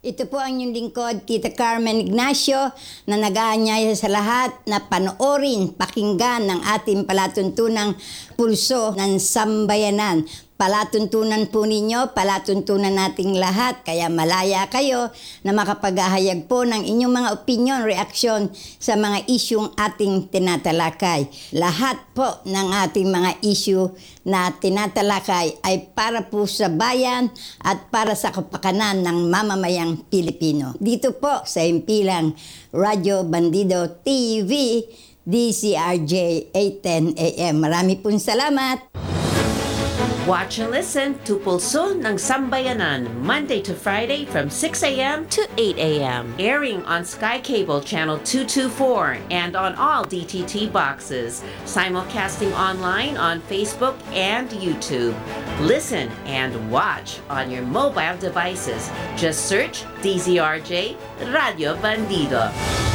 Ito po ang inyong lingkod, Tita Carmen Ignacio, na nag-aanyaya sa lahat na panoorin, pakinggan ng ating palatuntunang pulso ng sambayanan. Palatuntunan po ninyo, palatuntunan nating lahat, kaya malaya kayo na makapag-ahayag po ng inyong mga opinion, reaksyon sa mga isyung ating tinatalakay. Lahat po ng ating mga issue na tinatalakay ay para po sa bayan at para sa kapakanan ng mamamayang Pilipino. Dito po sa himpilang Radyo Bandido TV, DCRJ 810 AM. Marami pong salamat. Watch and listen to Pulso ng Sambayanan, Monday to Friday from 6 a.m. to 8 a.m. Airing on Sky Cable Channel 224 and on all DTT boxes. Simulcasting online on Facebook and YouTube. Listen and watch on your mobile devices. Just search DZRJ Radio Bandido.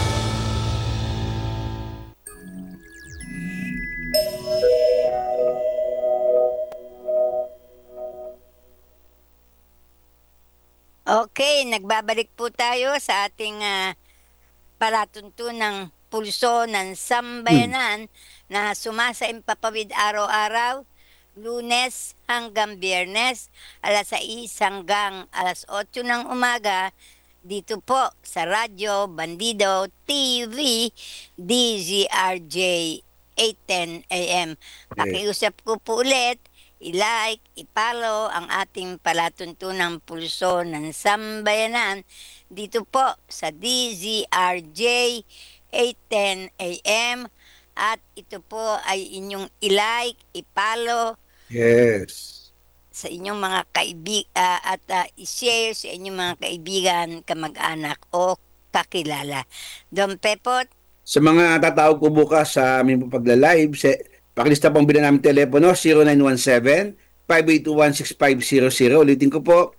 Okay, nagbabalik po tayo sa ating palatuntunang pulso ng sambayanan na sumasaimpapawid araw-araw, Lunes hanggang Biyernes, alas 6 hanggang alas 8 ng umaga, dito po sa Radyo Bandido TV, DZRJ 810 AM. Pakiusap ko po ulit, i-like, i-follow ang ating palatuntunang pulso ng sambayanan dito po sa DZRJ 810 AM at ito po ay inyong i-like, i-follow sa inyong mga at i-share sa inyong mga kaibigan, kamag-anak o kakilala. Don Pepot? Sa mga tatawag ko bukas sa aming pagla-live, pakilista pong bilang namin telepono, 0917-581-6500. Ulitin ko po,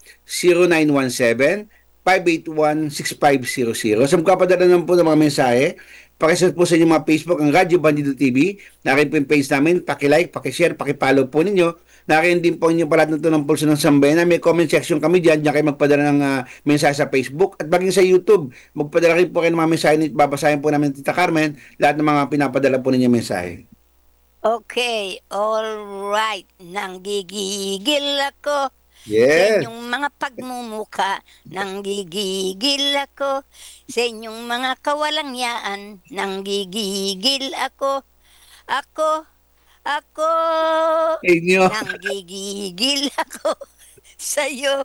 0917-581-6500. Sa magpapadala naman po ng mga mensahe, pakisearch po sa inyong mga Facebook ang Radyo Bandido TV. Nakin po yung page namin, pakilike, pakishare, pakipollow po ninyo. Nakin din po inyong palatuntunan ng pulso ng sambayanan. May comment section kami dyan. Diyan kayo magpadala ng mensahe sa Facebook. At baging sa YouTube, magpadala rin po kayo ng mga mensahe. Babasahin po namin Tita Carmen lahat ng mga pinapadala po ninyong mensahe. Okay, all right. Nanggigigil ako sa Yes. inyong mga pagmumuka. Nanggigigil ako sa inyong mga kawalangyaan. Nanggigigil ako. Ako. Inyo. Nanggigigil ako sa'yo.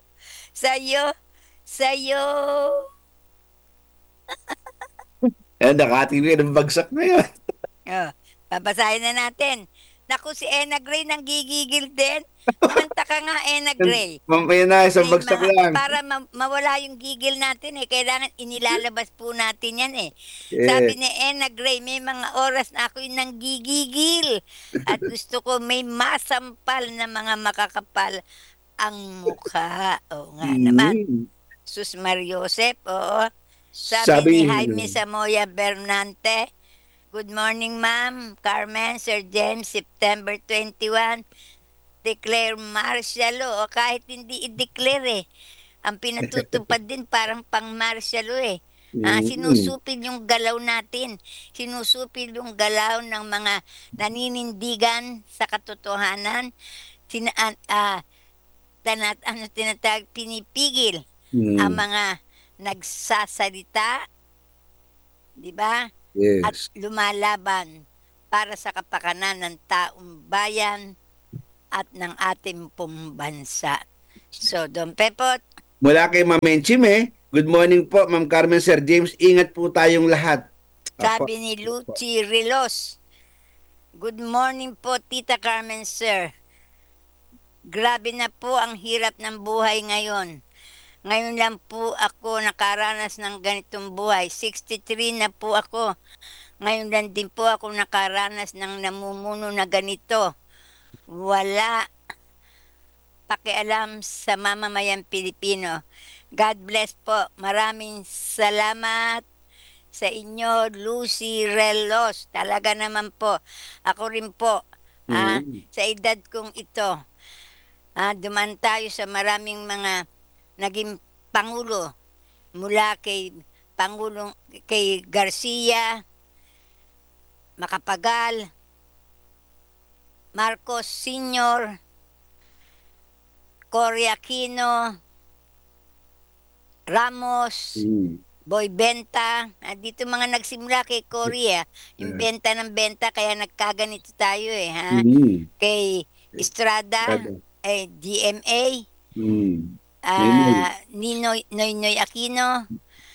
Nakating yun, ang bagsak na yun. Oh, babasahin na natin. Naku, si Ena Gray nanggigigil din. Kumanta ka nga, Ena Gray. Mamaya na, isang bagsak lang. Para mawala yung gigil natin kailangan inilalabas po natin yan Yes. Sabi ni Ena Gray, may mga oras na ako'y nanggigigil at gusto ko may masampal na mga makakapal ang mukha. Oo nga naman. Sus Mariosep, oo. Sabi ni Jaime Samoya Bernante, good morning, Ma'am Carmen, Sir James, September 21. Declare martial law o kahit hindi i-declare ang pinatutupad din parang pang martial law sinusupil yung galaw natin. Sinusupil yung galaw ng mga naninindigan sa katotohanan. Pinipigil ang mga nagsasalita, di ba? Yes. At lumalaban para sa kapakanan ng taong bayan at ng ating pong bansa. So, Don Pepot. Mula kay Ma'am Enchim good morning po, Ma'am Carmen, Sir James. Ingat po tayong lahat. Sabi ni Lucy Rilos, good morning po, Tita Carmen, Sir. Grabe na po ang hirap ng buhay ngayon. Ngayon lang po ako nakaranas ng ganitong buhay. 63 na po ako. Ngayon lang din po ako nakaranas ng namumuno na ganito. Wala pakialam sa mamamayang Pilipino. God bless po. Maraming salamat sa inyo, Lucy Relos. Talaga naman po. Ako rin po, sa edad kong ito, duman tayo sa maraming mga naging pangulo. mula kay Garcia, Macapagal, Marcos Sr., Cory Aquino, Ramos, Mm. Boy Benta. Dito mga nagsimula kay Cory, yung benta ng benta, kaya nagkaganito tayo ha. Mm. Kay Estrada, Kada. GMA, Mm. Noynoy. Noynoy Aquino,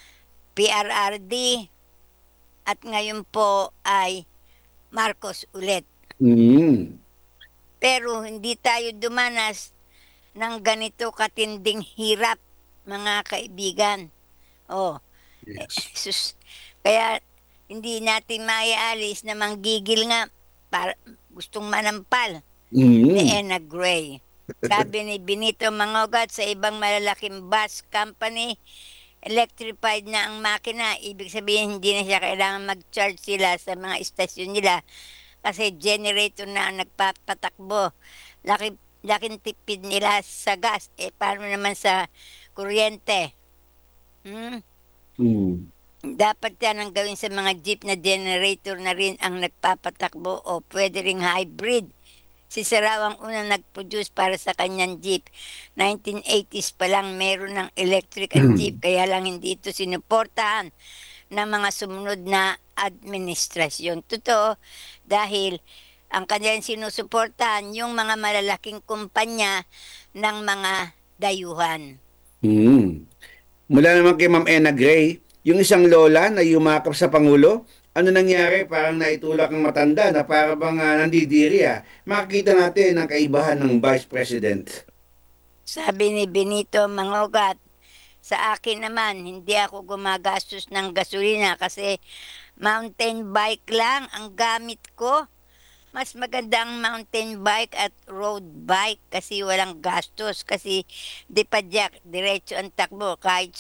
PRRD, at ngayon po ay Marcos ulit. Mm. Pero hindi tayo dumanas ng ganito katinding hirap, mga kaibigan. Oh, Yes. sus. Kaya hindi natin maialis na manggigil nga para gustong manampal ni Mm. Ena Gray. Sabi ni Benito Mangogat, sa ibang malalaking bus company, electrified na ang makina. Ibig sabihin, hindi na siya kailangan mag-charge sila sa mga istasyon nila kasi generator na ang nagpapatakbo. Laking tipid nila sa gas. Paano naman sa kuryente? Hmm? Mm. Dapat yan ang gawin sa mga jeep na generator na rin ang nagpapatakbo o pwede ring hybrid. Si Sarao ang unang nag-produce para sa kanyang jeep. 1980s pa lang meron ng electric ang jeep, kaya lang hindi ito sinuportahan ng mga sumunod na administrasyon. Totoo, dahil ang kanilang sinusuportahan yung mga malalaking kumpanya ng mga dayuhan. Mm. Mula naman kay Ma'am Ena Gray, yung isang lola na yumakap sa Pangulo, ano nangyari? Parang naitulak ang matanda na para bang nandidiri. Makikita natin ang kaibahan ng Vice President. Sabi ni Benito Mangogat, sa akin naman, hindi ako gumagastos ng gasolina kasi mountain bike lang ang gamit ko. Mas maganda ang mountain bike at road bike kasi walang gastos. Kasi di pa jack, diretso ang takbo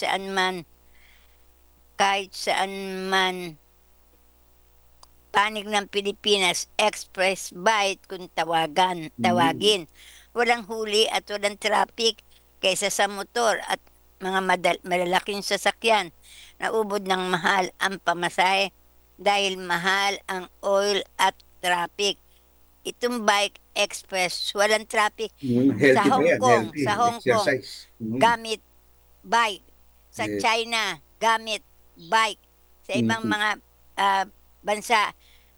kahit saan man panig ng Pilipinas, express bike kung tawagin. Walang huli at walang traffic kaysa sa motor at mga malalaking sasakyan. Naubod ng mahal ang pamasahe dahil mahal ang oil at traffic. Itong bike express, walang traffic. Healthy Sa ba Hong yan? Kong, Healthy. sa Hong Kong, Exercise. gamit bike. Sa Yes. China, gamit bike. Sa ibang mga bansa,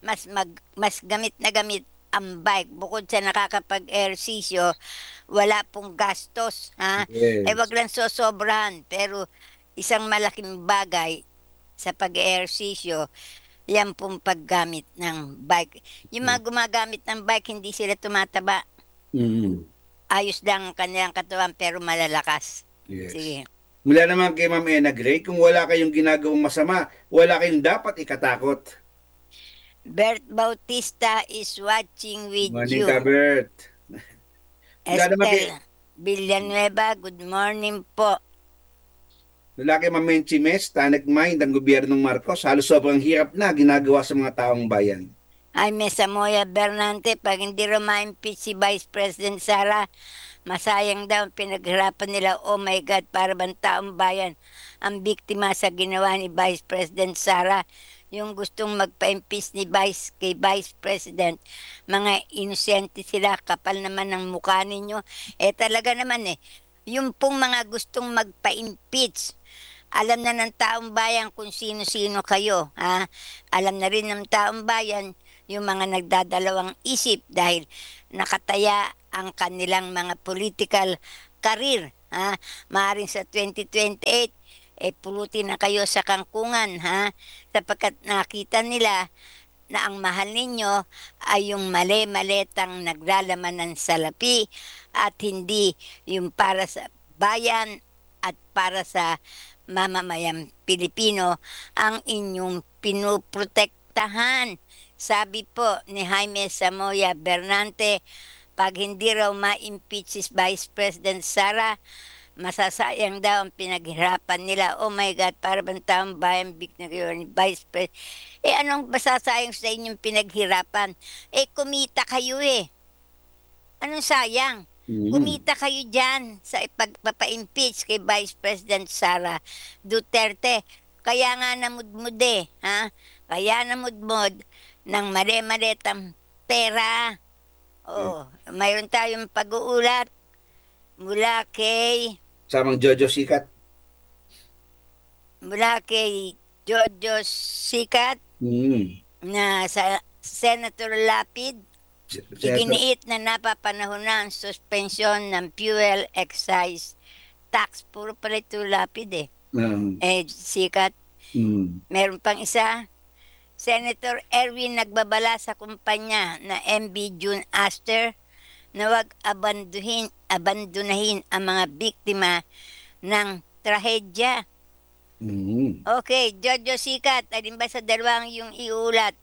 mas gamit na gamit ang bike. Bukod sa nakakapag-ehersisyo, wala pong gastos. Ha? Yes. Wag lang sosobrahan. Pero isang malaking bagay sa pag-ehersisyo, yan pong paggamit ng bike. Yung mga gumagamit ng bike, hindi sila tumataba. Mm. Ayos lang ang kanilang katawan pero malalakas. Yes. Sige. Mula naman kay Ma'am Ena Gray, kung wala kayong ginagawang masama, wala kayong dapat ikatakot. Bert Bautista is watching with Morning you. ka, Bert. Mula naman kay, Estel Villanueva, good morning po. mula kay Ma'am Menchi Mes, Tanek Mind ang gobyernong Marcos, halos sobrang hirap na ginagawa sa mga taong bayan. Jaime Samoya Bernante, pag hindi raw ma-impeach si Vice President Sara, masayang daw ang pinaghirapan nila. Oh my God, para bang taong bayan ang biktima sa ginawa ni Vice President Sara. Yung gustong magpa-impeach kay Vice President, mga inosente sila, kapal naman ng mukha ninyo. Talaga naman yung pong mga gustong magpa-impeach, alam na ng taong bayan kung sino-sino kayo. Alam na rin ng taong bayan yung mga nagdadalawang isip dahil nakataya ang kanilang mga political career. Maaring sa 2028, pulutin na kayo sa kangkungan, sapagkat nakita nila na ang mahal ninyo ay yung mali-maletang naglalaman ng salapi at hindi yung para sa bayan at para sa mamamayang Pilipino ang inyong pinuprotektahan. Sabi po ni Jaime Samoya Bernante, pag hindi raw ma-impeach si Vice President Sara, masasayang daw ang pinaghirapan nila. Oh my God, para bang taong bayan biktima ni Vice President. Anong masasayang sa inyong pinaghirapan? Kumita kayo Anong sayang? Kumita kayo dyan sa ipagpapa-impeach kay Vice President Sara Duterte. Kaya nga namudmud ha? Kaya namudmud ng mali-malitang pera. Oo, mayroon tayong pag-uulat mula kay Samang Jojo Sikat. Jojo Sikat na sa Senator Lapid. Iginiit na napapanahon na ang suspensyon ng fuel excise tax. Puro pala ito Lapid Sikat. Meron pang isa. Senator Erwin nagbabala sa kumpanya na MB June Aster na huwag abandonahin ang mga biktima ng trahedya. Okay, Jojo Sikat, alin ba sa dalawang yung iulat?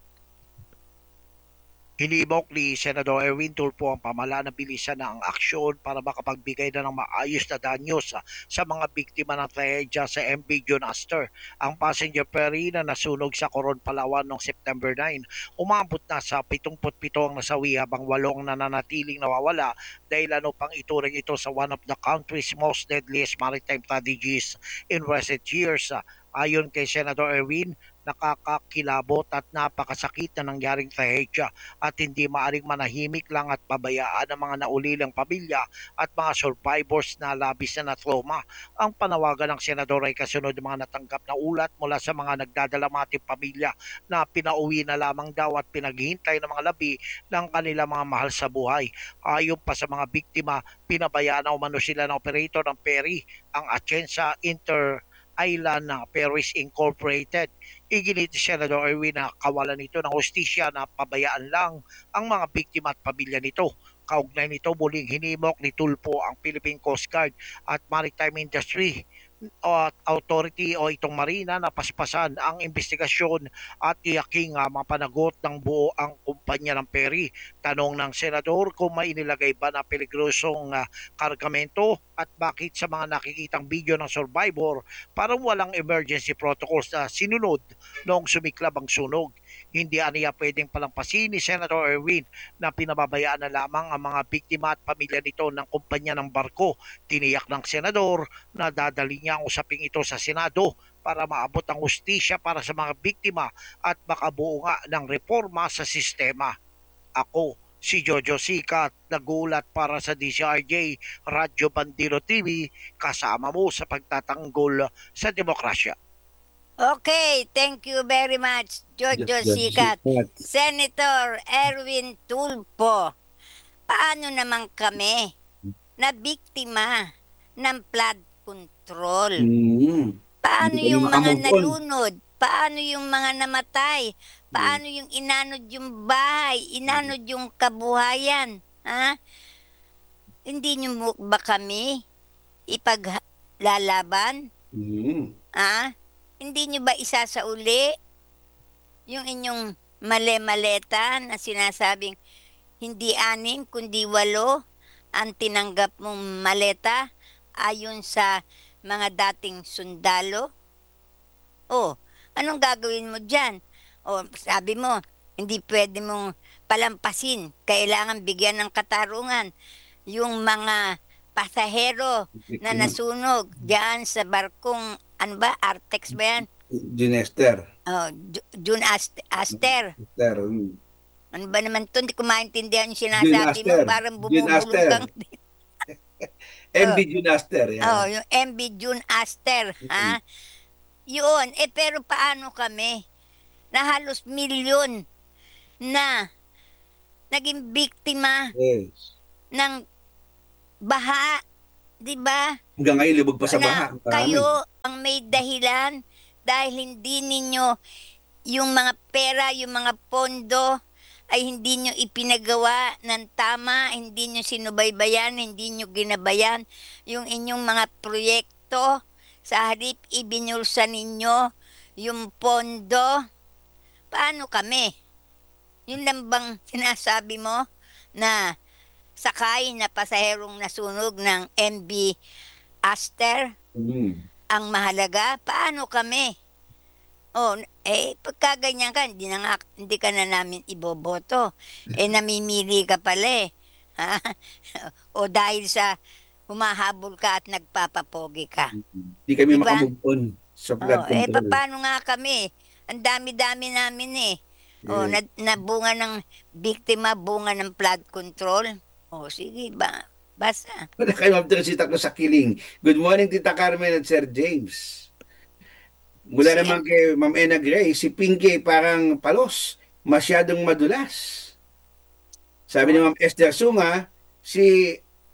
Hinimok ni Senador Erwin Tulfo ang pamahalaan na bilisan na ang aksyon para makapagbigay na ng maayos na danyos sa mga biktima ng trahedya sa MV John Astor. Ang passenger ferry na nasunog sa Coron, Palawan noong September 9, umabot na sa 77 ang nasawi habang 8 ang nananatiling nawawala dahil upang ituring ito sa one of the country's most deadliest maritime tragedies in recent years. Ayon kay Senador Erwin, nakakakilabot at napakasakit na nangyaring trahedya at hindi maaring manahimik lang at pabayaan ang mga naulilang pamilya at mga survivors na labis na trauma. Ang panawagan ng Senador ay kasunod ng mga natanggap na ulat mula sa mga nagdadalamating pamilya na pinauwi na lamang daw at pinaghihintay ng mga labi ng kanilang mga mahal sa buhay. Ayon pa sa mga biktima, pinabayaan na umano sila ng operator ng ferry, ang Atienza Inter-Island Ferries Incorporated. Iginit ni Senador Erwin na kawalan nito ng hustisya na pabayaan lang ang mga biktima at pamilya nito. Kaugnay nito, muling hinimok ni Tulfo ang Philippine Coast Guard at Maritime Industry Authority o itong Marina na paspasan ang investigasyon at tiyaking mapanagot ng buo ang kumpanya ng ferry. Tanong ng Senador kung may inilagay ba na peligrosong kargamento at bakit sa mga nakikitang video ng survivor parang walang emergency protocols na sinunod noong sumiklab ang sunog. Hindi aniya pwedeng palampasin ni Senator Erwin na pinababayaan na lamang ang mga biktima at pamilya nito ng kumpanya ng barko. Tiniyak ng Senador na dadali niya ang usaping ito sa Senado para maabot ang hustisya para sa mga biktima at makabuo nga ng reforma sa sistema. Ako, si Jojo Sikat, nagulat para sa DCRJ Radyo Bandilo TV, kasama mo sa pagtatanggol sa demokrasya. Okay, thank you very much, Jojo Sikat. Senator Erwin Tulfo, paano naman kami na biktima ng flood control? Paano yung mga nalunod? Paano yung mga namatay? Paano yung inanod yung bahay? Inanod yung kabuhayan? Ha? Hindi nyo ba kami ipaglalaban? Ha? Hindi nyo ba isasauli yung inyong mali-maleta na sinasabing hindi 6 kundi 8 ang tinanggap mong maleta ayon sa mga dating sundalo? Oh, anong gagawin mo dyan? Oh, sabi mo, hindi pwede mong palampasin. Kailangan bigyan ng katarungan yung mga pasahero na nasunog diyan sa barkong, ano ba, Artex ba yan? June Aster. Oh, June Aster. Ano ba naman to? Hindi ko maintindihan yung sinasabi mo. Parang bumubulong kang... MB June Aster. Oh, yung MB June Aster. Ha? Yun. Pero paano kami na halos milyon na naging biktima ng baha? Diba? Hanggang ngayon, libog pa sa baha. Kayo ang may dahilan dahil hindi ninyo yung mga pera, yung mga pondo ay hindi nyo ipinagawa ng tama, hindi nyo sinubaybayan, hindi nyo ginabayan yung inyong mga proyekto. Sa halip, ibinulsa ninyo yung pondo. Paano kami? Yun lang bang sinasabi mo na sakay na pasaherong nasunog ng MB Aster? Ang mahalaga, paano kami? Oh, pagka ganyan ka, hindi ka na namin iboboto. Namimili ka pala O dahil sa humahabol ka at nagpapapogi ka. Hindi kami Di ba? makamove on sa flood control. Paano nga kami? Ang dami-dami namin eh. Yeah. Nabunga ng biktima, bunga ng flood control. Sige ba? Basta. Wala kayo, Ma'am Teresita ko sa kiling. Good morning, Tita Carmen at Sir James. Mula Si- naman kay Ma'am Ena Gray, si Pinky parang palos, masyadong madulas. Sabi ni Ma'am Esther Sunga, si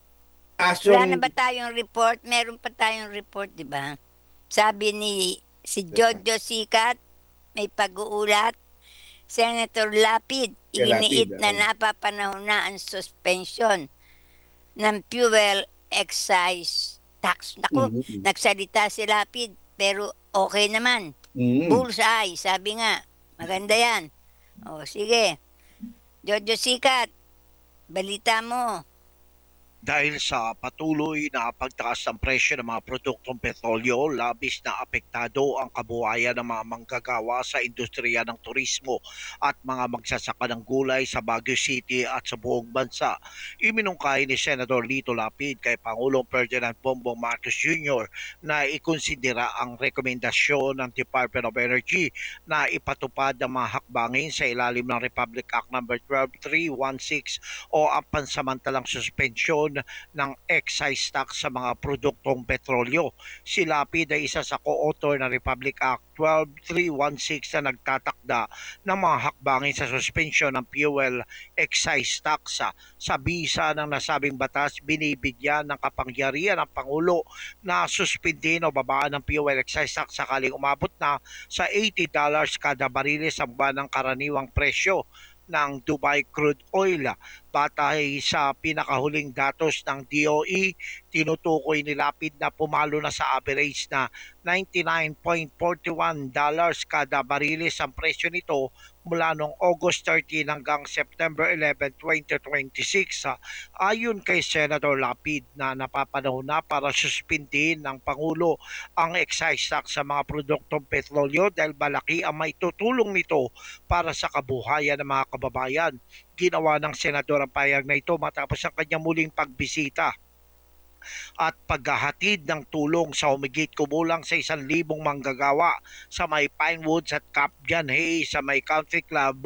Wala na Asong... ba tayong report? Meron pa tayong report, di ba? Sabi ni si Jojo Sikat, may pag-uulat. Senator Lapid, Kay Lapid, iginiit na oo. napapanahon na ang suspension ng fuel excise tax. Naku, Mhm. nagsalita si Lapid, pero okay naman. Mm. Bullseye, sabi nga. Maganda yan. Sige. Jojo Sikat, balita mo. Dahil sa patuloy na pagtaas ng presyo ng mga produktong petrolyo, labis na apektado ang kabuhayan ng mga manggagawa sa industriya ng turismo at mga magsasaka ng gulay sa Baguio City at sa buong bansa. Iminungkahi ni Senador Lito Lapid kay Pangulong Ferdinand Bongbong Marcos Jr. na ikonsidera ang rekomendasyon ng Department of Energy na ipatupad ang mga hakbangin sa ilalim ng Republic Act No. 12316 o ang pansamantalang suspensyon ng excise tax sa mga produktong petrolyo. Si Lapid ay isa sa co-author ng Republic Act 12316 na nagtatakda ng mga hakbangin sa suspensyon ng fuel excise tax. Sa bisa ng nasabing batas, binibigyan ng kapangyarihan ng Pangulo na suspendin o babaan ng fuel excise tax sakaling umabot na sa $80 kada bariles ang buwan ng karaniwang presyo ng Dubai crude oil. Batay sa pinakahuling datos ng DOE, tinutukoy ni Lapid na pumalo na sa average na $99.41 kada bariles ang presyo nito mula noong August 13 hanggang September 11, 2026. Ayon kay Senator Lapid na napapanahon na para suspindin ng Pangulo ang excise tax sa mga produktong petrolyo dahil malaki ang maitutulong nito para sa kabuhayan ng mga kababayan. Ginawa ng senador ang payag na ito matapos ang kanyang muling pagbisita at paghahatid ng tulong sa humigit kumulang sa 1,000 manggagawa sa may Pinewoods at Capjan Hay sa may Country Club.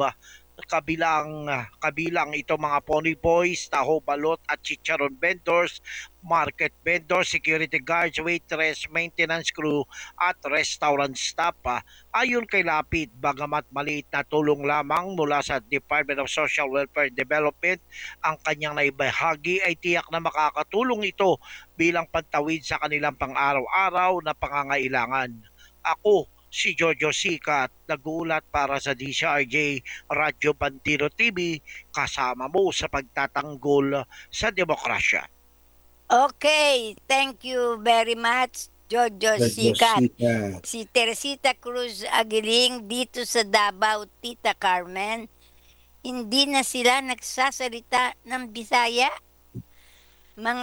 Kabilang ito mga pony boys, taho balot at chicharon vendors, market vendors, security guards, waitress, maintenance crew at restaurant staff. Ayon kay Lapid, bagamat maliit na tulong lamang mula sa Department of Social Welfare Development, ang kanyang naibahagi ay tiyak na makakatulong ito bilang pantawid sa kanilang pang-araw-araw na pangangailangan. Ako, si Jojo Sikat, nag-uulat para sa DCRJ Radyo Bandito TV, kasama mo sa pagtatanggol sa demokrasya. Okay, thank you very much, Jojo Sikat. Si Teresita Cruz Aguiling dito sa Davao, Tita Carmen, hindi na sila nagsasalita ng Bisaya. Mga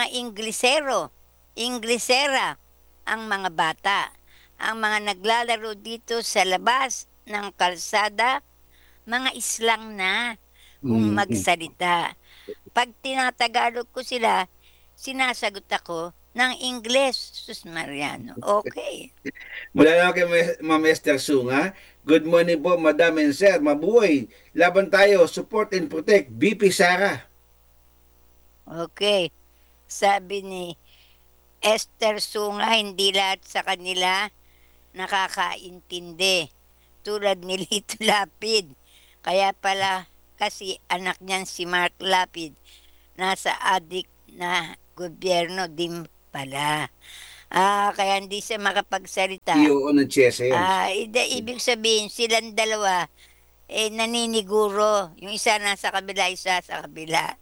Inglesera ang mga bata. Ang mga naglalaro dito sa labas ng kalsada, mga islang na kung magsalita. Pag tinatagalog ko sila, sinasagot ako ng Ingles. Sus Mariano. Okay. Mula na kay Ma'am Esther Sunga, good morning po, Madam and Sir. Mabuhay. Laban tayo. Support and protect. BP Sara. Okay. Sabi ni Esther Sunga, hindi lahat sa kanila nakakaintindi. Tulad ni Lito Lapid. Kaya pala kasi anak niyan si Mark Lapid nasa adik na gobyerno din pala. Kaya hindi siya makapagsalita. CEO ng Chese yan. Ibig sabihin, silang dalawa, naniniguro. Yung isa nasa kabila, isa sa kabila.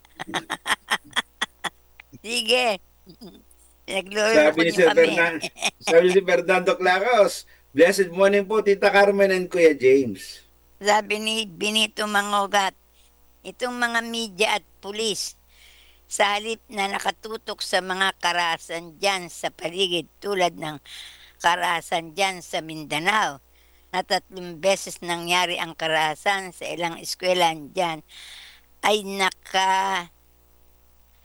Sige. Sabi ni si Fernando Claros, blessed morning po, Tita Carmen and Kuya James. Sabi ni Benito Mangogat, itong mga media at pulis, sa halip na nakatutok sa mga karahasan dyan sa paligid tulad ng karahasan dyan sa Mindanao, na 3 beses nangyari ang karahasan sa ilang eskwelahan dyan, ay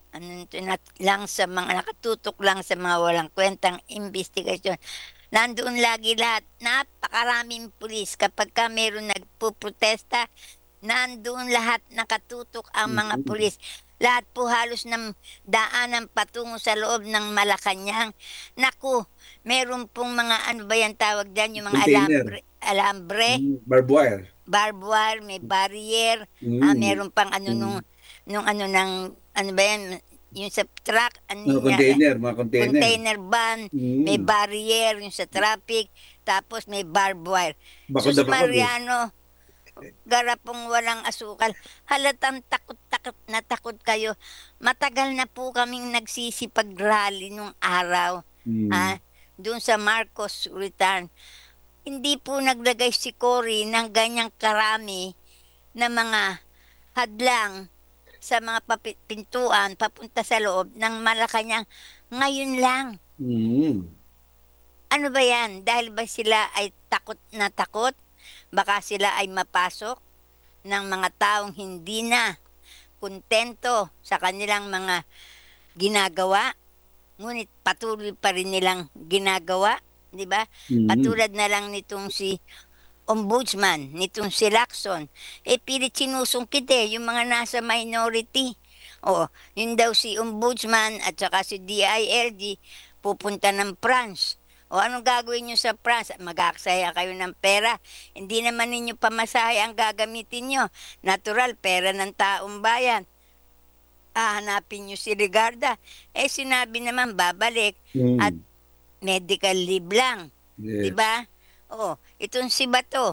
lang sa mga nakatutok lang sa mga walang kwentang investigasyon. Nandoon lagi lahat, napakaraming pulis. Kapagka mayroong nagpoprotesta, nandoon lahat nakatutok ang mga Mm. pulis. Lahat po halos ng daanan patungo sa loob ng Malacanang. Naku, meron pong mga ano ba yan tawag diyan, yung mga Container. alambre, Barbed wire. barbed wire, may barrier, Mm. meron pang ano nung ano ng ano ba yan, yung sa truck, ano Mga container. container van, may Mm. barrier yung sa traffic, tapos may barbed wire. Bakod Sus na bakod eh. Mariano, garapong walang asukal. Halatang takot-takot na takot kayo. Matagal na po kaming nagsisipag-rally nung araw. Mm. Doon sa Marcos Return. Hindi po naglagay si Cory ng ganyang karami na mga hadlang sa mga pintuan papunta sa loob ng Malacanang. Ngayon lang. Mm. Ano ba yan? Dahil ba sila ay takot na takot? Baka sila ay mapasok ng mga taong hindi na kontento sa kanilang mga ginagawa, ngunit patuloy pa rin nilang ginagawa, di ba? Mm. Patulad na lang nitong si Ombudsman, nitong si Lacson, pilit sinusungkit yung mga nasa minority. O, yun daw si Ombudsman at saka si DILG pupunta ng France. O anong gagawin nyo sa France? Mag-aaksaya kayo ng pera. Hindi naman ninyo pamasahe ang gagamitin nyo. Natural, pera ng taong bayan. Hanapin nyo si Rigarda. Sinabi naman babalik Mm. at medical leave lang. Yes. Diba? Itong si Bato.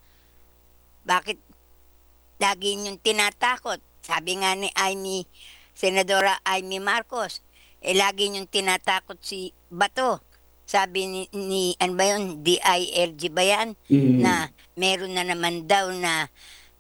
Bakit lagi niyong tinatakot? Sabi nga ni Senadora Amy Marcos, lagi niyong tinatakot si Bato. Sabi ni ano ba yun, DILG ba yan? Mm. Na meron na naman daw na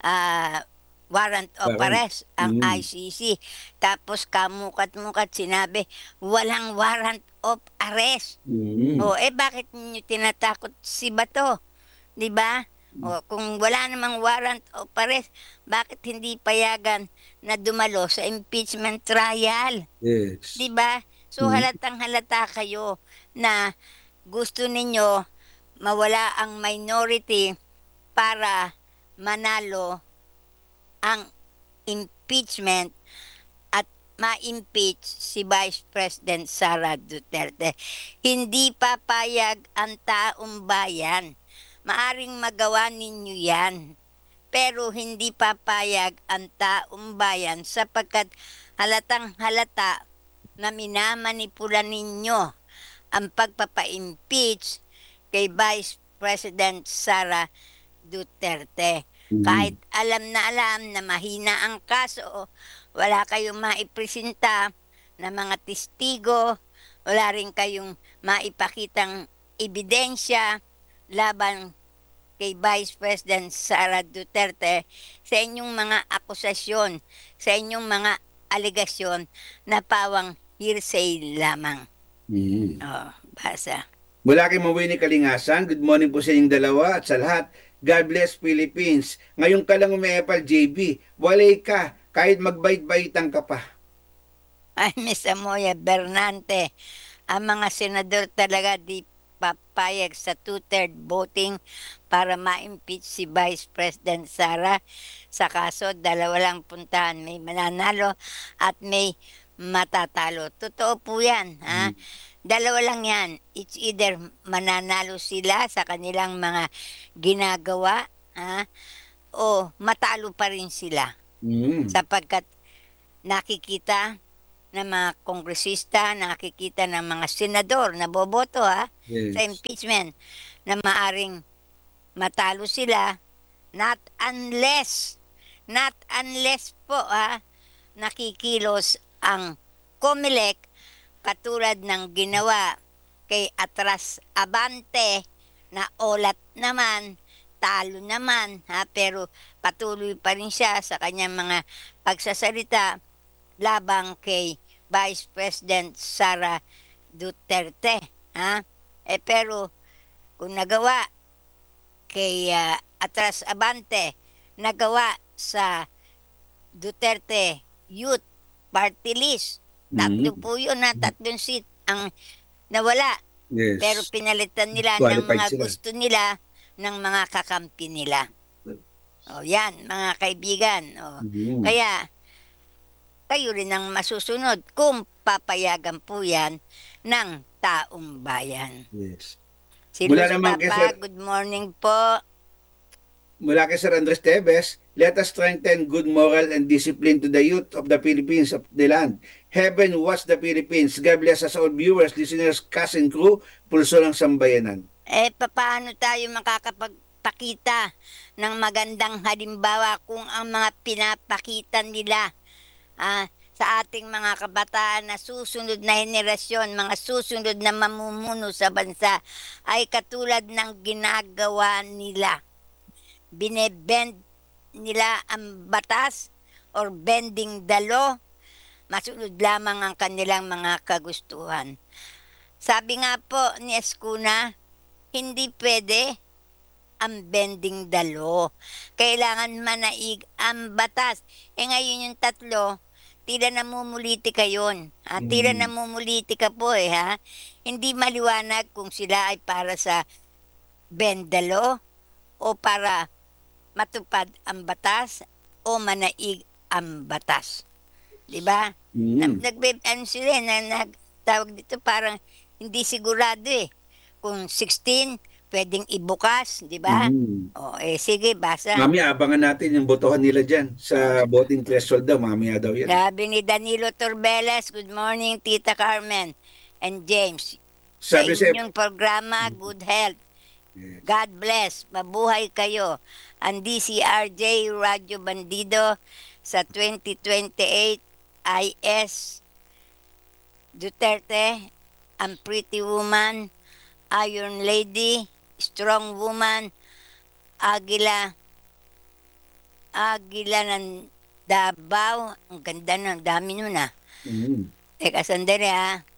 warrant of Warrant. arrest ang Mm. ICC. Tapos kamukat-mukat sinabi, walang warrant of arrest. Mm. Bakit niyo tinatakot si Bato? 'Di ba? Kung wala namang warrant of arrest, bakit hindi payagan na dumalo sa impeachment trial? Yes. 'Di ba? So Mhm. halatang halata kayo na gusto ninyo mawala ang minority para manalo ang impeachment at ma-impeach si Vice President Sara Duterte. Hindi papayag ang taong bayan. Maaring magawa ninyo yan. Pero hindi papayag ang taong bayan sapagkat halatang halata na minamanipula ninyo ang pagpapa-impeach kay Vice President Sara Duterte. Mhm. Kahit alam na mahina ang kaso, wala kayong maipresenta na mga testigo, wala rin kayong maipakitang ebidensya laban kay Vice President Sara Duterte sa inyong mga akusasyon, sa inyong mga alegasyon na pawang hearsay lamang. Mm. Basa. Mula kay Mawini Kalingasan, good morning po sa inyong dalawa at sa lahat. God bless Philippines. Ngayon ka lang umiepal, JB. Walay ka, kahit magbait-baitan ka pa. Ay, Miss Amoya Bernante, ang mga senador talaga di papayag sa two-third voting para ma-impeach si Vice President Sara sa kaso. Dalawa lang puntahan, may mananalo at may matatalo. Totoo po yan. Dalawa lang yan. It's either mananalo sila sa kanilang mga ginagawa o matalo pa rin sila. Mm. Sapagkat nakikita ng mga kongresista, nakikita ng mga senador na boboto sa Yes. impeachment na maaring matalo sila not unless po nakikilos ang COMELEC katulad ng ginawa kay Atras Abante na olat naman, talo naman pero patuloy pa rin siya sa kanyang mga pagsasalita labang kay Vice President Sara Duterte. Pero kung nagawa kay Atras Abante, nagawa sa Duterte Youth party list. Tatlo Mm. po yun na, tatlong seat ang nawala. Yes. Pero pinalitan nila ng Qualified mga sila. gusto nila ng mga kakampi nila. O yan, mga kaibigan. O, Mm. kaya, kayo rin ang masusunod kung papayagan po yan ng taong bayan. Yes. Si Mula Luz naman kay Papa, Sir- good morning po. Mula kay Sir Andres Tevez, let us strengthen good moral and discipline to the youth of the Philippines of the land. Heaven watch the Philippines. God bless us all viewers, listeners, cast and crew, pulso ng sambayanan. Paano tayo makakapagpakita ng magandang halimbawa kung ang mga pinapakita nila sa ating mga kabataan na susunod na henerasyon, mga susunod na mamumuno sa bansa ay katulad ng ginagawa nila. Binebend nila ang batas or bending the law, masunod lamang ang kanilang mga kagustuhan. Sabi nga po ni Escuna, hindi pwede ang bending the law. Kailangan manaig ang batas. Ngayon yung tatlo, tila namumulitika yun. Tila namumulitika po ha. Hindi maliwanag kung sila ay para sa bend the law o para matupad ang batas o manaig ang batas. Diba? Mm. Ano sila tawag dito parang hindi sigurado Kung 16, pwedeng ibukas, di ba? Mm. Sige, basa. Mami, abangan natin yung botohan nila dyan sa voting threshold daw. Mamaya daw yan. Sabi ni Danilo Torbeles, good morning, Tita Carmen and James. Sabi sa inyong programa, good health. Yes. God bless. Mabuhay kayo. Ang DCRJ Radyo Bandido sa 2028 IS Duterte, ang Pretty Woman, Iron Lady, Strong Woman, Agila ng Davao. Ang ganda nun, dami nun Mm. Teka, sandali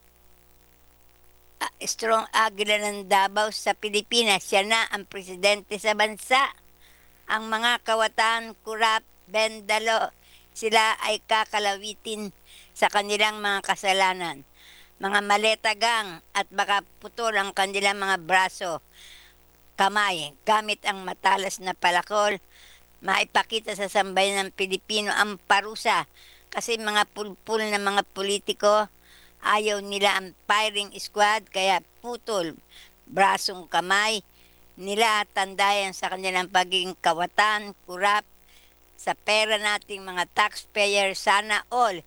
Strong Agila ng Davao sa Pilipinas. Siya na ang presidente sa bansa. Ang mga kawatan, kurap, bendalo, sila ay kakalawitin sa kanilang mga kasalanan. Mga maletagang at baka putol ang kanilang mga braso, kamay, gamit ang matalas na palakol, maipakita sa sambayan ng Pilipino ang parusa kasi mga pulpul na mga politiko, ayaw nila ang firing squad kaya putol, brasong kamay nila tandayan sa kanilang pagiging kawatan, kurap, sa pera nating mga taxpayer, sana all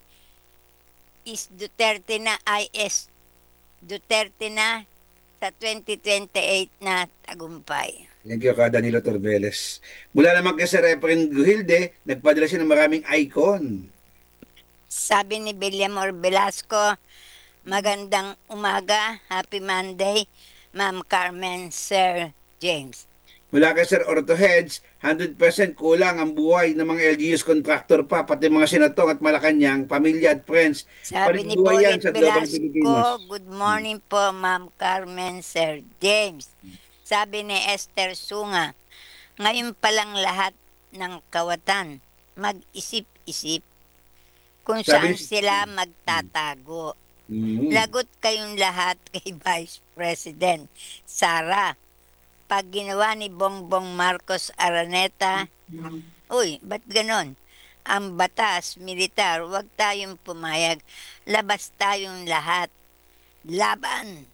is Duterte na, IS Duterte na sa 2028 na tagumpay. Thank you, Danilo Torbeles. Mula naman kay Sir Efren Guhilde, nagpadala siya ng maraming icon. Sabi ni Villamor Velasco, magandang umaga, happy Monday, Ma'am Carmen, Sir James. Mula kay Sir Orto Heads, 100% kulang ang buhay ng mga LGUs contractor pa, pati mga senatong at Malacanang, pamilya at friends. Sabi ni Paligbuhay yan Boyet sa global Velasco, Pilipinas. good morning po Ma'am Carmen, Sir James. Sabi ni Esther Sunga, ngayon palang lahat ng kawatan, mag-isip-isip kung Sabi- saan sila magtatago. Mm. Lagot kayong lahat kay Vice President Sara. Pag ginawa ni Bongbong Marcos Araneta, uy, ba't ganon? Ang batas, militar, huwag tayong pumayag. Labas tayong lahat. Laban.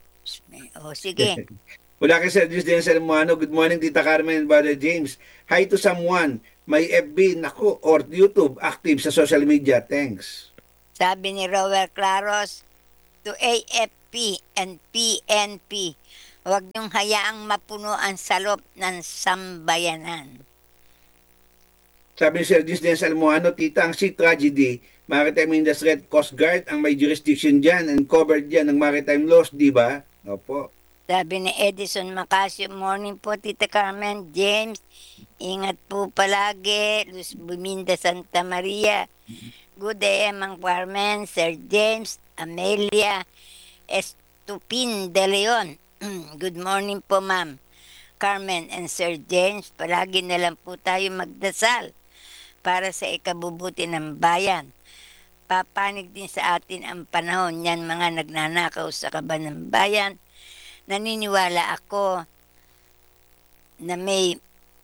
Sige. Mula kay Sir Justin Salmuano, good morning Tita Carmen and Brother James. Hi to someone, may FB, naku, or YouTube, active sa social media. Thanks. Sabi ni Rower Claros, to AFP and PNP, huwag niyong hayaang mapuno ang salop ng sambayanan. Sabi ni Sir Justin Salmuano, Tita, ang sea tragedy, Maritime Industry at Coast Guard ang may jurisdiction dyan and covered dyan ng maritime laws, di ba? Opo. Sabi ni Edison Macasio, morning po Tita Carmen, James, ingat po palagi, Luz Buminda Santa Maria, good day Mang Carmen, Sir James, Amelia, Estupin de Leon, good morning po Ma'am Carmen and Sir James, palagi na lang po tayo magdasal para sa ikabubuti ng bayan. papanig din sa atin ang panahon yan mga nagnanakaw sa kaban ng bayan. Naniniwala ako na may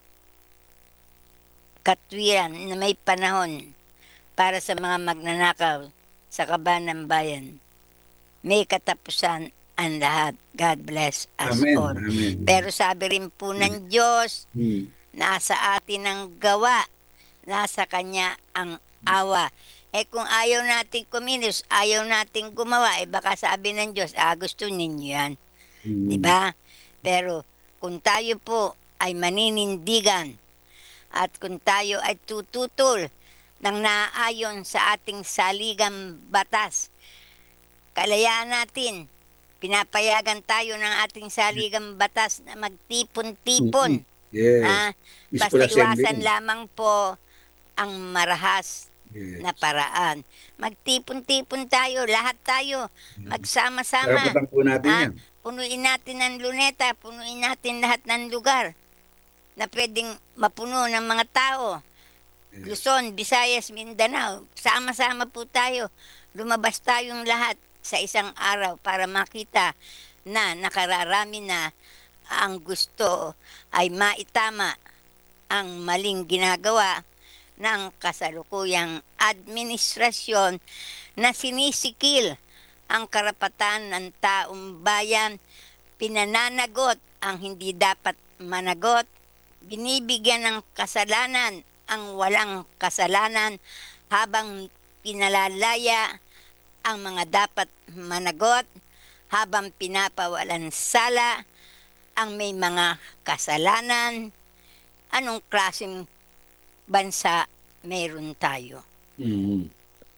katwiran, na may panahon para sa mga magnanakaw sa kaban ng bayan. May katapusan ang lahat. God bless us Amen. all. Amen. Pero sabi rin po ng Diyos, Hmm. nasa atin ang gawa, nasa Kanya ang awa. Kung ayaw nating kumilos, ayaw nating gumawa, baka sabi ng Diyos, gusto ninyo yan. Hmm. Di ba? Pero kung tayo po ay maninindigan at kung tayo ay tututol ng naaayon sa ating saligang batas, kalayaan natin, pinapayagan tayo ng ating saligang batas na magtipon-tipon. Yes. Basta Peaceful assembly. iwasan lamang po ang marahas Yes. na paraan. Magtipon-tipon tayo, lahat tayo, magsama-sama. Karapatan po natin Ah, yan. Punuin natin ang luneta, punuin natin lahat ng lugar na pwedeng mapuno ng mga tao. Luzon, Visayas, Mindanao, sama-sama po tayo. Lumabas tayong lahat sa isang araw para makita na nakararami na ang gusto ay maitama ang maling ginagawa ng kasalukuyang administrasyon na sinisikil ang karapatan ng taong bayan, pinananagot ang hindi dapat managot, binibigyan ng kasalanan ang walang kasalanan habang pinalalaya ang mga dapat managot, habang pinapawalan sala ang may mga kasalanan. Anong klaseng bansa mayroon tayo? Mhm.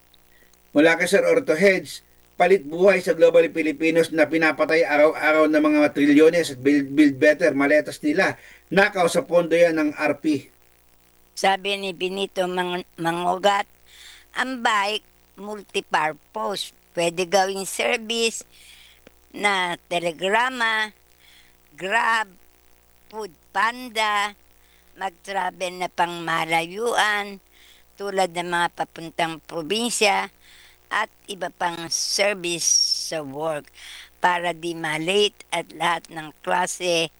Mula kay Sir Orto Hedge, palit buhay sa Global Filipinos na pinapatay araw-araw ng mga trilyones at build better, maletas nila. Nakaw sa pondo yan ng RP. Sabi ni Benito Mangugat, ang bike multipurpose. Pwede gawing service na telegrama, Grab, Food Panda, mag-travel na pang malayuan tulad ng mga papuntang probinsya at iba pang service sa work para di malate at lahat ng klase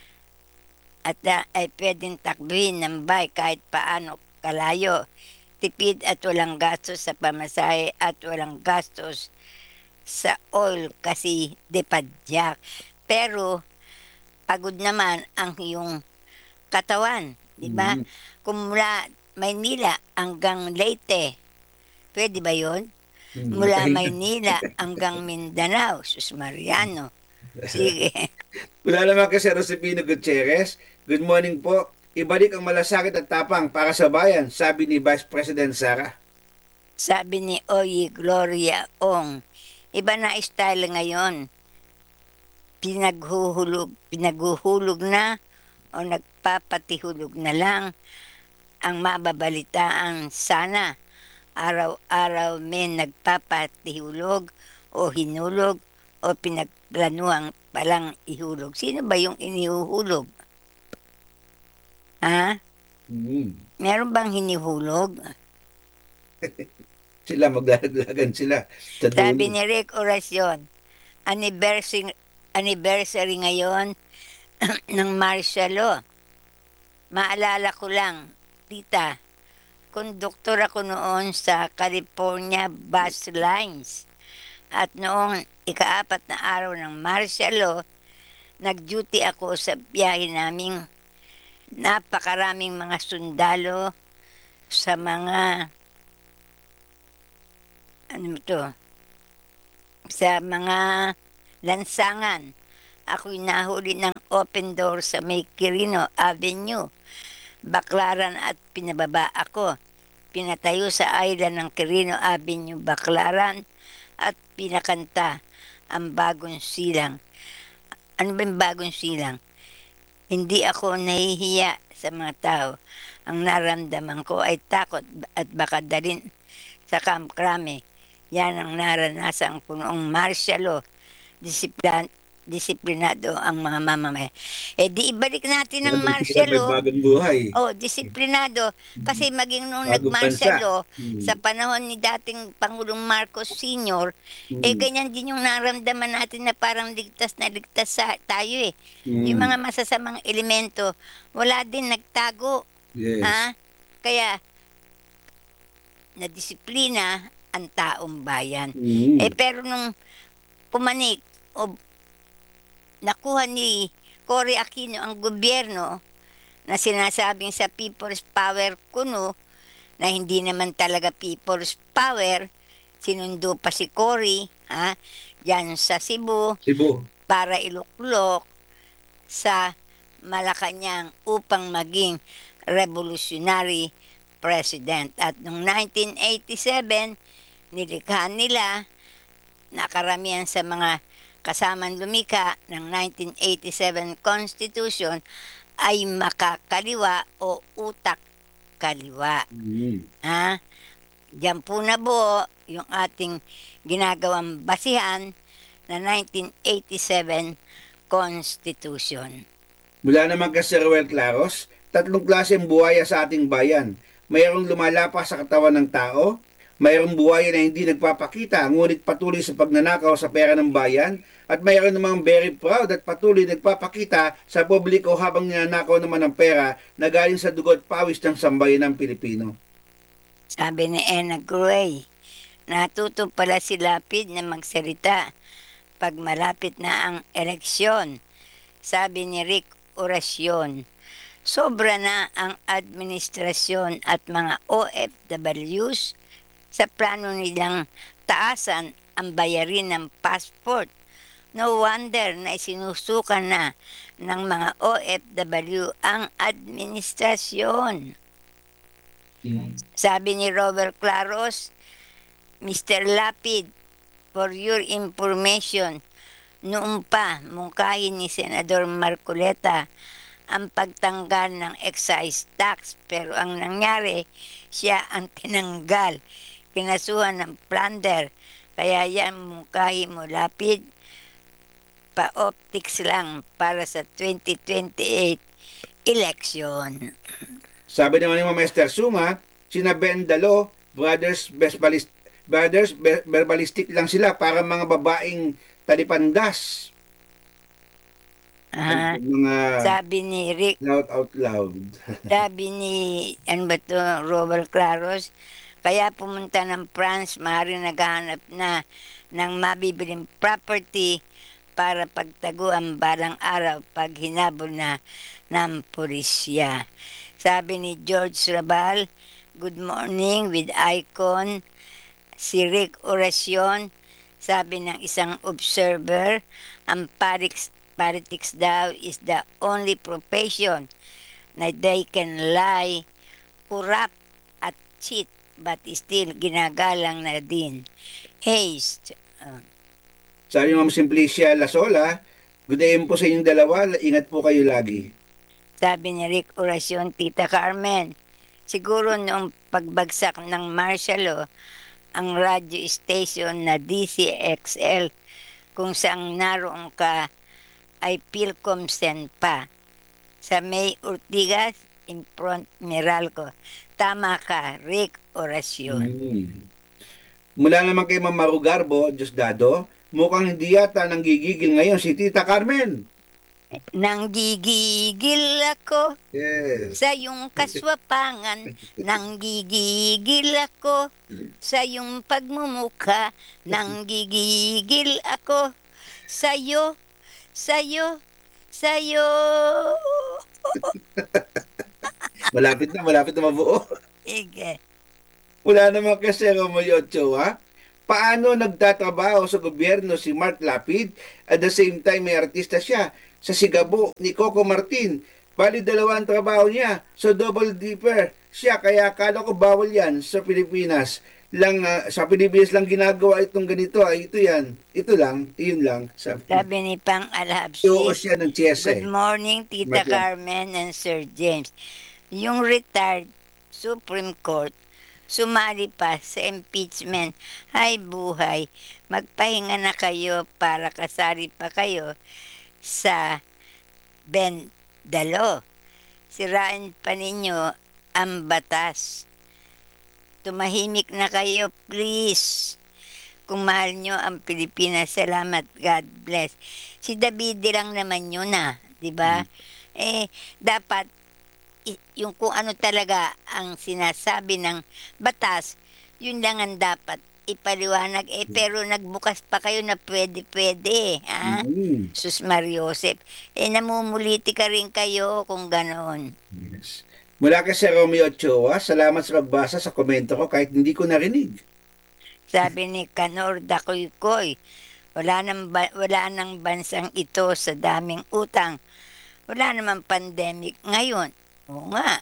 at ay pwedeng takbuhin ng bike kahit paano kalayo. Tipid at walang gastos sa pamasahe at walang gastos sa oil kasi depadyak. Pero pagod naman ang iyong katawan, di ba? Kung mula Maynila hanggang Leyte, pwede ba yun? Mula Maynila hanggang Mindanao, Sus Mariano. Sige. Wala naman kay Sir Josepino Gutierrez. Good morning po. Ibalik ang malasakit at tapang para sa bayan, sabi ni Vice President Sara. Sabi ni Oye Gloria Ong, iba na style ngayon. Pinaguhulog na o nagpapatihulog na lang ang mababalitaan. Sana araw-araw may nagpapatihulog o hinulog o pinagplanuang palang ihulog. Sino ba yung inihuhulog? Ha? Meron bang hinihulog? Sila, maglalaglagan sila. Sa Sabi dulo. ni Rick Oracion, anniversary ngayon ng martial law. Maalala ko lang, tita, konduktor ako noon sa California Bus Lines. At noong ika-4 na araw ng martial law, nag-duty ako sa biyahe naming napakaraming mga sundalo sa mga sa mga lansangan. Ako'y nahuli ng open door sa may Quirino Avenue, Baclaran at pinababa ako. Pinatayo sa island ng Quirino Avenue, Baclaran at pinakanta ang Bagong Silang. Ano ba yung Bagong Silang? Hindi ako nahihiya sa mga tao. Ang naramdaman ko ay takot at baka dalin sa Camp Crame. Yan ang naranasan ko noong martial law. disiplinado ang mga mamamayan. Eh di ibalik natin ang May martial law. bagong buhay. Oh, disiplinado. Kasi maging nung Bagong nag-martial bansa. law, Hmm. sa panahon ni dating Pangulong Marcos Sr., eh ganyan din yung naramdaman natin na parang ligtas na ligtas tayo eh. Yung mga masasamang elemento, wala din nagtago. Yes. Ha? Kaya, nadisiplina ang taong bayan. Mm. Eh pero nung pumanik o nakuha ni Cory Aquino ang gobyerno na sinasabing sa People's Power kuno na hindi naman talaga People's Power, sinundo pa si Cory dyan sa Cebu Cebu. para iluklok sa Malacanang upang maging revolutionary president. At noong 1987, nilikha nila na karamihan sa mga kasamang lumika ng 1987 Constitution ay makakaliwa o utak kaliwa. Mm. Diyan po nabuo yung ating ginagawang basihan na 1987 Constitution. Mula naman kay Sir Ruel Claros, 3 klaseng buhaya sa ating bayan. Mayroong lumalapas sa katawan ng tao, mayroong buhaya na hindi nagpapakita ngunit patuloy sa pagnanakaw sa pera ng bayan, at mayroon namang very proud at patuloy nagpapakita sa publiko habang ninanakaw naman ng pera na galing sa dugo't pawis ng sambayan ng Pilipino. Sabi ni Ena Gray, natuto pala si Lapid na magsalita pag malapit na ang eleksyon. Sabi ni Rick Oracion, sobra na ang administrasyon at mga OFWs sa plano nilang taasan ang bayarin ng passport. No wonder na isinusukan na ng mga OFW ang administrasyon. Sabi ni Robert Claros, Mr. Lapid, for your information, noong pa mungkahin ni Senador Marcoleta ang pagtanggal ng excise tax, pero ang nangyari, siya ang tinanggal. Pinasuhan ng plunder. Kaya yan mungkahi mo, Lapid, pa-optics lang para sa 2028 election. Sabi naman ni Mr. Suma, sina Ben Dalo, verbalistic lang sila para mga babaeng talipandas. Mga Sabi ni Rick, loud out loud. sabi ni, Robert Claros, kaya pumunta ng France, maaaring naghahanap na ng mabibiling property para pagtaguan balang araw pag hinabol na ng pulisya. Sabi ni George Rabal, good morning with Icon. Si Rick Oracion, sabi ng isang observer, ang politics daw is the only profession na they can lie, corrupt at cheat but still ginagalang na din. Haste. Sabi ni Ma'am Simplicia Lasola, good day po sa inyong dalawa, ingat po kayo lagi. Sabi ni Rick Oracion, Tita Carmen, siguro noong pagbagsak ng martial law, ang radio station na DCXL kung saan naroon ka ay Pilcomsen pa. Sa May Ortigas, in front Meralco. Tama ka, Rick Oracion. Mula naman kay Ma'am Maru Garbo, Diosdado, mukhang hindi yata nanggigigil ngayon si Tita Carmen. Nanggigigil ako Yes. sa iyong kaswapangan, nanggigigil ako sa iyong pagmumukha, nanggigigil ako sa'yo, sa'yo, sa'yo. Malapit na mabuo. Ige. Wala naman kasi Romoy Ochoa. Paano nagtatrabaho sa gobyerno si Mark Lapid at the same time may artista siya sa Sigabo ni Coco Martin? Bali 2 ang trabaho niya. So double dipper siya, kaya akala ko bawal yan sa Pilipinas. Sa Pilipinas lang ginagawa itong ganito. Ito yan. Ito lang. Yun lang. Sabi ni Pang Alhabsi, Oo siya ng Chese. good morning Tita Mark. Carmen and Sir James. Yung retired Supreme Court sumali pa sa impeachment. Ay buhay, magpahinga na kayo para kasali pa kayo sa bendalo. Sirain pa ninyo ang batas. Tumahimik na kayo, please. Kung mahal nyo ang Pilipinas, salamat, God bless. Si Davide lang naman yun di ba? Dapat yung kung ano talaga ang sinasabi ng batas, yun lang ang dapat ipaliwanag. Pero nagbukas pa kayo na pwede, ha? Sus Mariosep. Namumuliti ka rin kayo kung ganoon. Yes. Mula kay Sir Romeo Ochoa, salamat sa pagbasa sa komento ko kahit hindi ko narinig. Sabi ni Kanor Dakoy-Koy, wala nang bansang ito sa daming utang. Wala namang pandemic ngayon. Oo nga.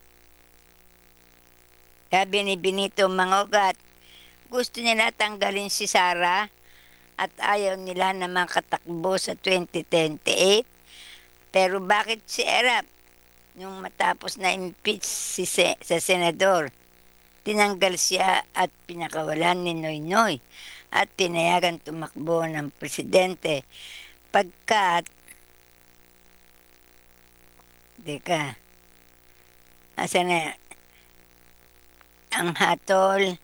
Sabi ni Benito Mangogat, gusto nila tanggalin si Sara at ayaw nila na makatakbo sa 2028. Pero bakit si Erap, nung matapos na impeach sa senador, tinanggal siya at pinakawalan ni Noynoy at tinayagan tumakbo ng presidente pagkat asan na ang hatol?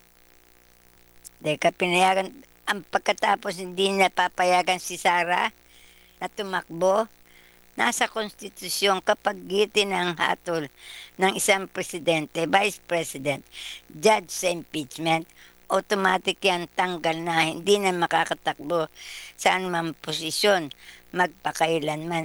Pinayagan, ang pagkatapos hindi napapayagan si Sara na tumakbo, nasa konstitusyon kapag gitin ang hatol ng isang presidente, vice president, judge sa impeachment, automatic yan tanggal na, hindi na makakatakbo sa anumang posisyon magpakailanman.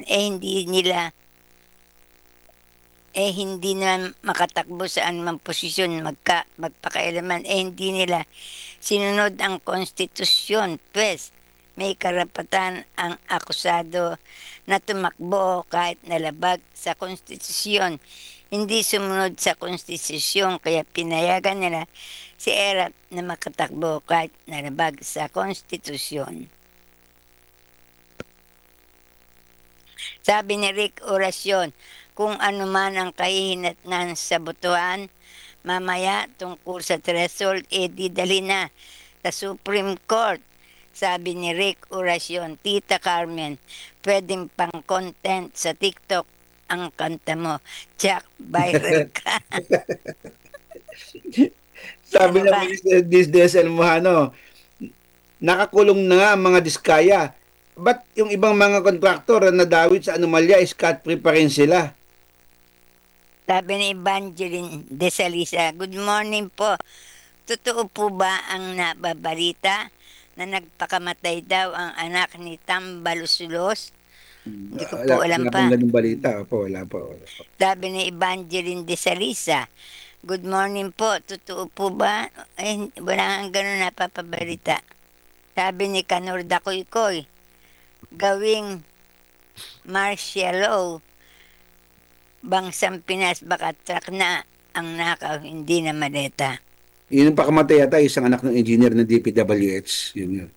Hindi na makatakbo sa anumang posisyon magpakailanman. Hindi nila sinunod ang konstitusyon. Pues, may karapatan ang akusado na tumakbo kahit nalabag sa konstitusyon. Hindi sumunod sa konstitusyon, kaya pinayagan nila si Erap na makatakbo kahit nalabag sa konstitusyon. Sabi ni Rick Oracion, kung ano man ang kahihinatnan sa botohan, mamaya tungkol sa threshold, didali na sa Supreme Court. Sabi ni Rick Oracion, Tita Carmen, pwedeng pang content sa TikTok ang kanta mo. Jack, viral ka. Sabi Ano ba? ng Disdes Almohano, nakakulong na nga ang mga diskaya. Ba't yung ibang mga kontraktor na nadawit sa anomalya, scot-free pa rin sila? Sabi ni Evangeline De Salisa, good morning po. Totoo po ba ang nababalita na nagpakamatay daw ang anak ni Tambalusulos? Hindi ko po alam pa. Wala ganung balita. Wala po. Sabi ni Evangeline De Salisa, good morning po. Totoo po ba? Wala ang ganun napapabalita. Sabi ni Kanor Dakoy-Koy, gawing martial law, bangsang Pinas baka truck na ang nakaw, hindi na maleta. Yun ang pakamatay yata, isang anak ng engineer ng DPWH. Yun.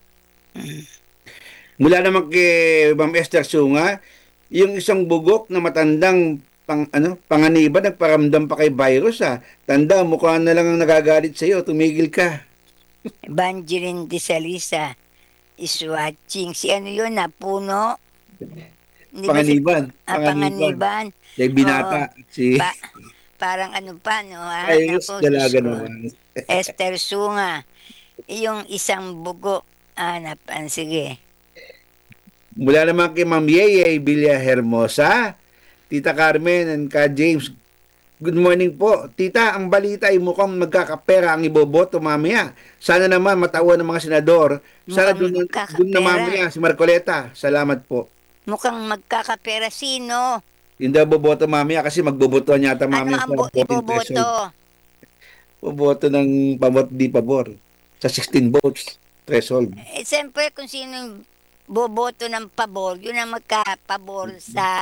Mula naman kay Ma'am Esther Sunga, yung isang bugok na matandang panganiba, nagparamdam pa kay virus Tanda, mukha na lang ang nagagalit sa'yo, tumigil ka. Evangeline De Salisa is watching. Si ano yun Puno? Hindi ba Panganiban. Panganiban. Yung binata. Parang ano pa, no? Virus, Ako, dalaga Diyos ko. naman. Esther Sunga. Yung isang bugo. Sige. Mula naman kay Ma'am Yeye Villa Hermosa, Tita Carmen and Ka James, good morning po. Tita, ang balita ay mukhang magkakapera ang iboboto mamaya. Sana naman matawan ng mga senador. Sana Mukhang doon na mamaya si Marcoleta. Salamat po. Mukhang magkakapera. Sino? Hindi boboto mamaya kasi magboboto yata Ano mamaya ang iboboto? Boboto ng pabot di pabor sa 16 votes threshold. Siyempre kung sino yung boboto ng pabor, yun ang magkapabor sa